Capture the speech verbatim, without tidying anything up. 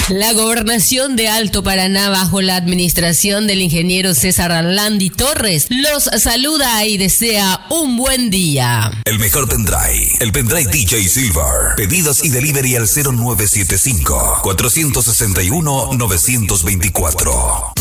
La gobernación de Alto Paraná, bajo la administración del ingeniero César Arlandi Torres, los saluda y desea un buen día. El mejor pendrive, el pendrive D J Silver. Pedidos y delivery al cero nueve siete cinco, cuatro seis uno, nueve dos cuatro.